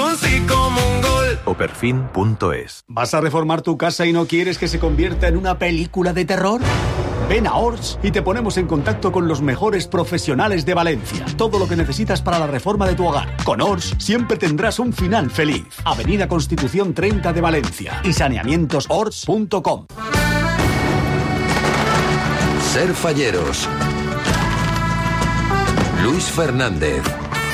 un sí como un gol. O perfin.es. ¿Vas a reformar tu casa y no quieres que se convierta en una película de terror? Ven a Ors y te ponemos en contacto con los mejores profesionales de Valencia. Todo lo que necesitas para la reforma de tu hogar. Con Ors siempre tendrás un final feliz. Avenida Constitución 30 de Valencia y saneamientosors.com. Ser falleros. Luis Fernández.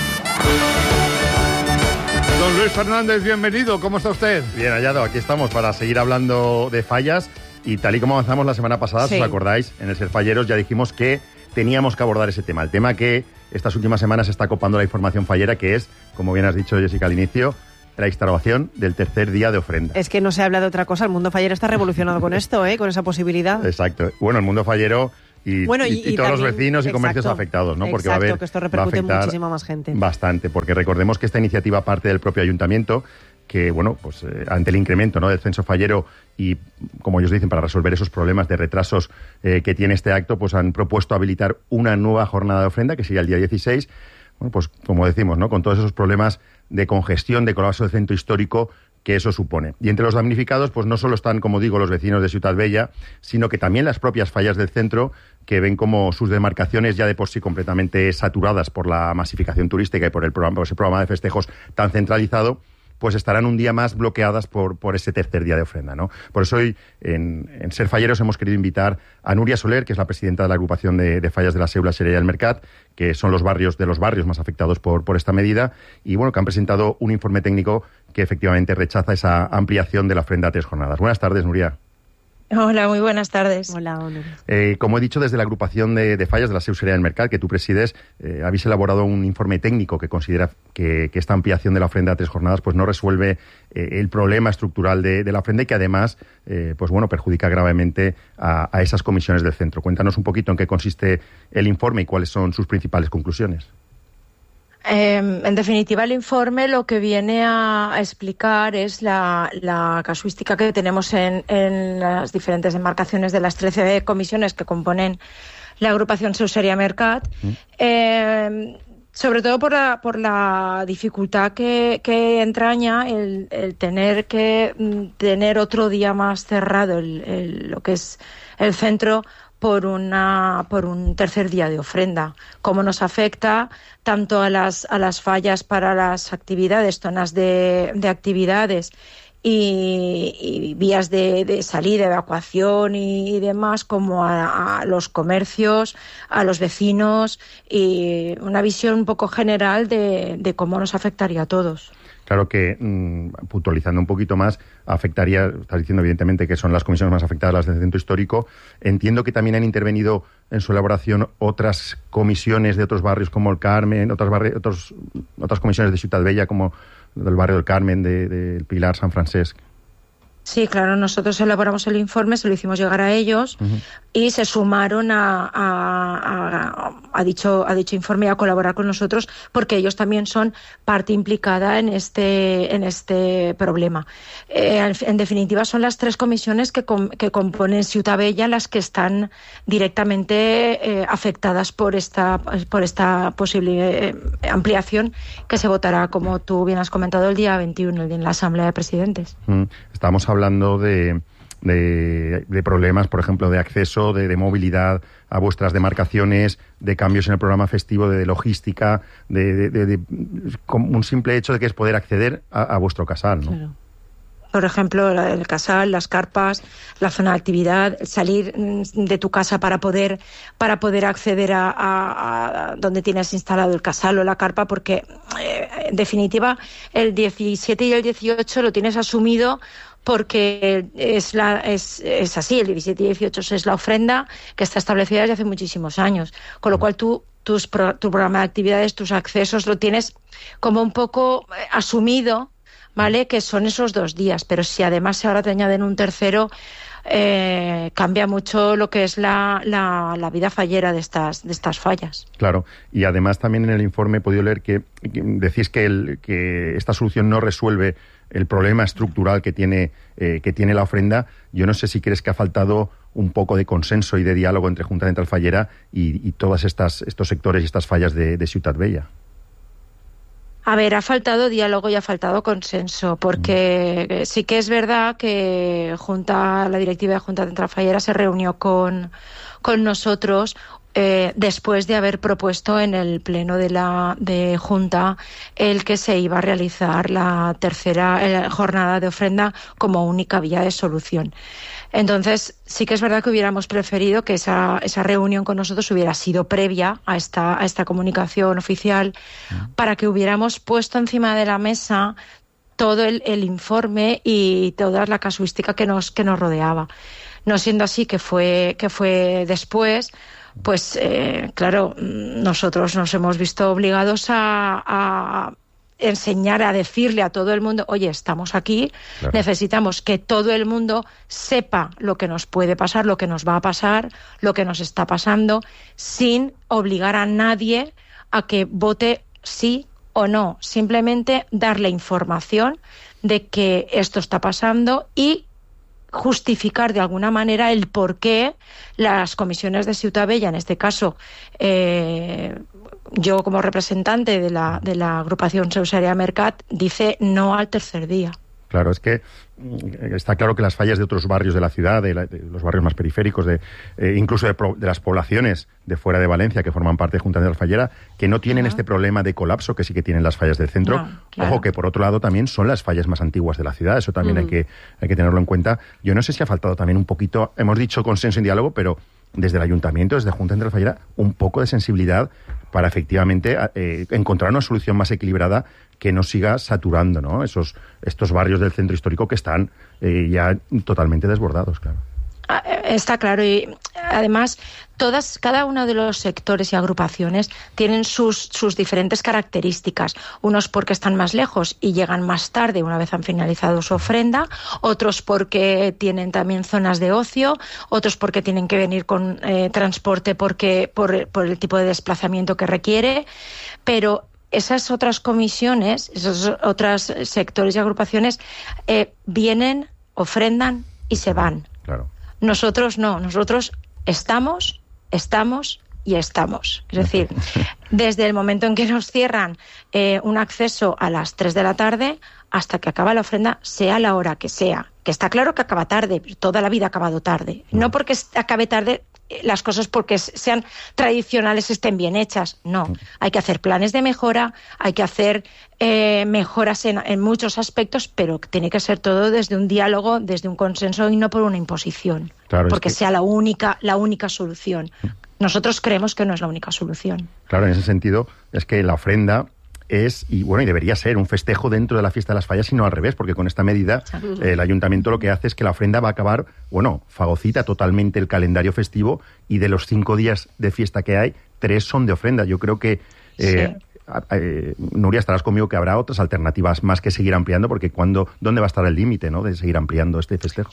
Don Luis Fernández, bienvenido. ¿Cómo está usted? Bien hallado. Aquí estamos para seguir hablando de fallas. Y tal y como avanzamos la semana pasada, si os acordáis, en el Ser Falleros ya dijimos que teníamos que abordar ese tema. El tema que estas últimas semanas está copando la información fallera, que es, como bien has dicho, Jessica, al inicio, la instauración del tercer día de ofrenda. Es que no se habla de otra cosa. El mundo fallero está revolucionado con esto, con esa posibilidad. Exacto. Bueno, el mundo fallero y todos también, los vecinos y comercios afectados, ¿no? Porque va a haber, que esto repercute en muchísima más gente. Bastante, porque recordemos que esta iniciativa parte del propio ayuntamiento, que, bueno, pues ante el incremento, ¿no?, del censo fallero y, como ellos dicen, para resolver esos problemas de retrasos que tiene este acto, pues han propuesto habilitar una nueva jornada de ofrenda, que sería el día 16, bueno, pues como decimos, ¿no?, con todos esos problemas de congestión, de colapso del centro histórico que eso supone. Y entre los damnificados, pues no solo están, como digo, los vecinos de Ciutat Bella, sino que también las propias fallas del centro, que ven como sus demarcaciones ya de por sí completamente saturadas por la masificación turística y por ese programa de festejos tan centralizado, pues estarán un día más bloqueadas por ese tercer día de ofrenda, ¿no? Por eso hoy en Ser Falleros hemos querido invitar a Núria Soler, que es la presidenta de la agrupación de fallas de la Seula, Xerella y el Mercat, que son los barrios más afectados por esta medida, y bueno, que han presentado un informe técnico que efectivamente rechaza esa ampliación de la ofrenda a 3 jornadas. Buenas tardes, Núria. Hola, muy buenas tardes. Hola, Núria. Como he dicho, desde la agrupación de fallas de la Seula del Mercat, que tú presides, habéis elaborado un informe técnico que considera que esta ampliación de la ofrenda a 3 jornadas pues no resuelve el problema estructural de la ofrenda y que además pues bueno, perjudica gravemente a esas comisiones del centro. Cuéntanos un poquito en qué consiste el informe y cuáles son sus principales conclusiones. En definitiva, el informe lo que viene a explicar es la casuística que tenemos en las diferentes demarcaciones de las 13 comisiones que componen la agrupación Seuseria Mercat, sobre todo por la dificultad que entraña el tener que tener otro día más cerrado lo que es el centro por un tercer día de ofrenda. Cómo nos afecta tanto a las fallas para las actividades, zonas de actividades y vías de salida, evacuación y demás, como a los comercios, a los vecinos, y una visión un poco general de cómo nos afectaría a todos. Claro que, puntualizando un poquito más, afectaría, estás diciendo evidentemente que son las comisiones más afectadas, las del centro histórico. Entiendo que también han intervenido en su elaboración otras comisiones de otros barrios como el Carmen, otras comisiones de Ciutat Bella como del barrio del Carmen, del Pilar, San Francesc. Sí, claro, nosotros elaboramos el informe, se lo hicimos llegar a ellos y se sumaron a dicho informe y a colaborar con nosotros porque ellos también son parte implicada en este problema. En definitiva, son las 3 comisiones que componen Ciutat Bella las que están directamente afectadas por esta posible ampliación que se votará, como tú bien has comentado, el día 21 en la Asamblea de Presidentes. Estamos hablando de problemas, por ejemplo, de acceso, de movilidad a vuestras demarcaciones, de cambios en el programa festivo, de logística, de un simple hecho de que es poder acceder a vuestro casal, ¿no? Claro. Por ejemplo, el casal, las carpas, la zona de actividad, salir de tu casa para poder acceder a donde tienes instalado el casal o la carpa, porque en definitiva el 17 y el 18 lo tienes asumido porque es así, el 17 y 18 es la ofrenda que está establecida desde hace muchísimos años, con lo cual tu programa de actividades, tus accesos lo tienes como un poco asumido, ¿vale? Que son esos 2 días, pero si además ahora te añaden un tercero, cambia mucho lo que es la vida fallera de estas fallas. Claro, y además también en el informe he podido leer que decís que esta solución no resuelve el problema estructural que tiene la ofrenda. Yo no sé si crees que ha faltado un poco de consenso y de diálogo entre Junta Central Fallera y todos estos sectores y estas fallas de Ciutat Bella. A ver, ha faltado diálogo y ha faltado consenso, porque sí que es verdad que la directiva de Junta Central Fallera se reunió con nosotros después de haber propuesto en el pleno de Junta el que se iba a realizar la tercera jornada de ofrenda como única vía de solución. Entonces, sí que es verdad que hubiéramos preferido que esa reunión con nosotros hubiera sido previa a esta comunicación oficial, para que hubiéramos puesto encima de la mesa todo el informe y toda la casuística que nos rodeaba. No siendo así, que fue después, pues claro, nosotros nos hemos visto obligados a enseñar, a decirle a todo el mundo, oye, estamos aquí, claro, necesitamos que todo el mundo sepa lo que nos puede pasar, lo que nos va a pasar, lo que nos está pasando, sin obligar a nadie a que vote sí o no, simplemente darle información de que esto está pasando y justificar de alguna manera el por qué las comisiones de Ciutat Vella, en este caso yo como representante de la agrupación Ceusaria Mercat, dice no al tercer día. Claro, es que está claro que las fallas de otros barrios de la ciudad, de los barrios más periféricos, incluso de las poblaciones de fuera de Valencia que forman parte de Junta Central Fallera, que no tienen este problema de colapso que sí que tienen las fallas del centro. No, claro. Ojo, que por otro lado también son las fallas más antiguas de la ciudad, eso también hay que tenerlo en cuenta. Yo no sé si ha faltado también un poquito, hemos dicho consenso y diálogo, pero desde el Ayuntamiento, desde Junta Central Fallera, un poco de sensibilidad para efectivamente encontrar una solución más equilibrada que no siga saturando, ¿no?, estos barrios del centro histórico que están ya totalmente desbordados, claro. Está claro, y además cada uno de los sectores y agrupaciones tienen sus diferentes características, unos porque están más lejos y llegan más tarde una vez han finalizado su ofrenda, otros porque tienen también zonas de ocio, otros porque tienen que venir con transporte por el tipo de desplazamiento que requiere, pero esas otras comisiones, esos otros sectores y agrupaciones vienen, ofrendan y se van. Claro. Nosotros no, nosotros estamos y estamos. Es decir, desde el momento en que nos cierran un acceso a las 3 de la tarde hasta que acaba la ofrenda, sea la hora que sea. Que está claro que acaba tarde, toda la vida ha acabado tarde. No porque acabe tarde las cosas porque sean tradicionales estén bien hechas, no. Hay que hacer planes de mejora, hay que hacer mejoras en muchos aspectos, pero tiene que ser todo desde un diálogo, desde un consenso y no por una imposición, claro, porque sea la única solución. Nosotros creemos que no es la única solución. Claro, en ese sentido es que la ofrenda es, y debería ser un festejo dentro de la fiesta de las fallas y no al revés, porque con esta medida el ayuntamiento lo que hace es que la ofrenda va a acabar, fagocita totalmente el calendario festivo y de los 5 días de fiesta que hay, 3 son de ofrenda. Yo creo que, Nuria, estarás conmigo que habrá otras alternativas más que seguir ampliando, porque ¿dónde va a estar el límite, ¿no?, de seguir ampliando este festejo?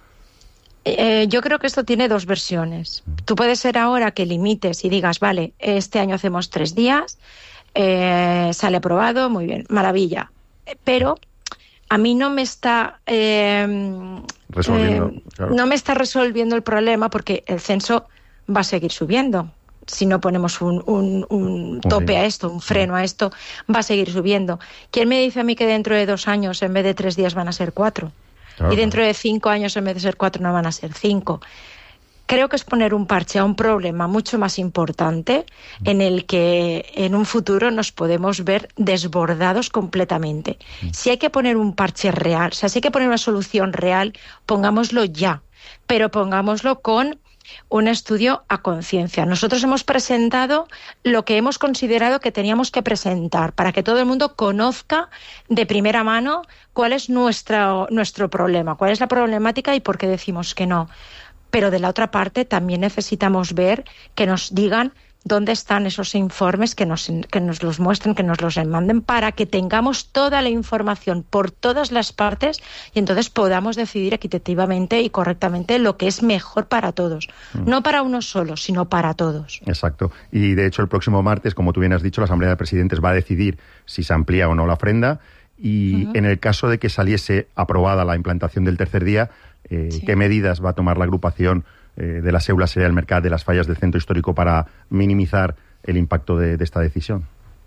Yo creo que esto tiene 2 versiones. Tú puedes ser ahora que limites y digas, vale, este año hacemos 3 días, sale aprobado, muy bien, maravilla, pero a mí no me está resolviendo, claro. No me está resolviendo el problema, porque el censo va a seguir subiendo. Si no ponemos un tope a esto, un freno a esto, va a seguir subiendo. ¿Quién me dice a mí que dentro de 2 años en vez de 3 días van a ser 4? Claro. Y dentro de 5 años en vez de ser 4 no van a ser 5. Creo que es poner un parche a un problema mucho más importante en el que en un futuro nos podemos ver desbordados completamente. Si hay que poner un parche real, si hay que poner una solución real, pongámoslo ya, pero pongámoslo con un estudio a conciencia. Nosotros hemos presentado lo que hemos considerado que teníamos que presentar para que todo el mundo conozca de primera mano cuál es nuestro problema, cuál es la problemática y por qué decimos que no. Pero de la otra parte también necesitamos ver que nos digan dónde están esos informes, que nos los muestren, que nos los manden, para que tengamos toda la información por todas las partes y entonces podamos decidir equitativamente y correctamente lo que es mejor para todos. No para unos solos, sino para todos. Exacto. Y de hecho el próximo martes, como tú bien has dicho, la Asamblea de Presidentes va a decidir si se amplía o no la ofrenda y en el caso de que saliese aprobada la implantación del tercer día, ¿qué medidas va a tomar la agrupación de la Ceusaria Mercat de las fallas del centro histórico para minimizar el impacto de esta decisión?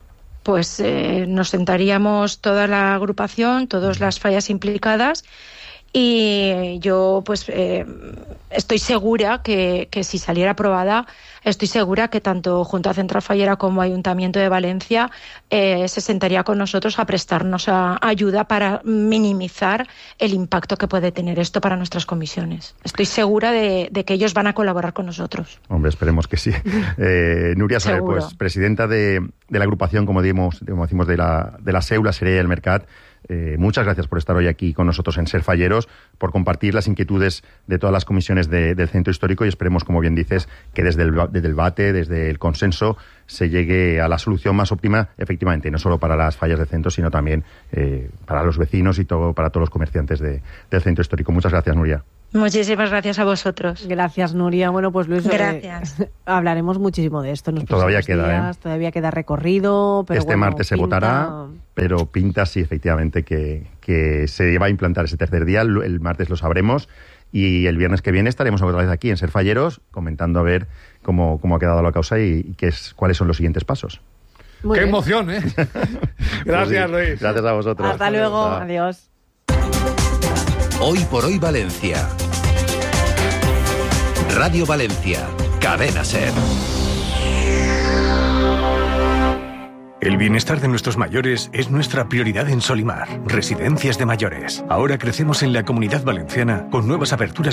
pues nos sentaríamos toda la agrupación, todas las fallas implicadas, y yo pues estoy segura que si saliera aprobada, estoy segura que tanto Junta Central Fallera como Ayuntamiento de Valencia se sentaría con nosotros a prestarnos ayuda para minimizar el impacto que puede tener esto para nuestras comisiones. Estoy segura de que ellos van a colaborar con nosotros. Hombre, esperemos que sí. Nuria Soler, pues presidenta de la agrupación, como decimos, de la SEU, la Serie del Mercat. Muchas gracias por estar hoy aquí con nosotros en Ser Falleros, por compartir las inquietudes de todas las comisiones del Centro Histórico, y esperemos, como bien dices, que desde el debate, desde el consenso, se llegue a la solución más óptima, efectivamente, no solo para las fallas del centro, sino también para los vecinos y para todos los comerciantes del Centro Histórico. Muchas gracias, Nuria. Muchísimas gracias a vosotros. Gracias, Nuria. Bueno, pues Luis, gracias. Hablaremos muchísimo de esto en los todavía próximos queda, días. Todavía queda recorrido. Pero este martes se votará, pero pinta sí, efectivamente, que se va a implantar ese tercer día. El martes lo sabremos. Y el viernes que viene estaremos otra vez aquí en Ser Falleros, comentando a ver cómo ha quedado la causa y cuáles son los siguientes pasos. ¡Qué emoción, eh! Gracias, pues sí, Luis. Gracias a vosotros. Hasta luego. Adiós. Hoy por hoy Valencia. Radio Valencia. Cadena Ser. El bienestar de nuestros mayores es nuestra prioridad en Solimar, Residencias de Mayores. Ahora crecemos en la Comunidad Valenciana con nuevas aperturas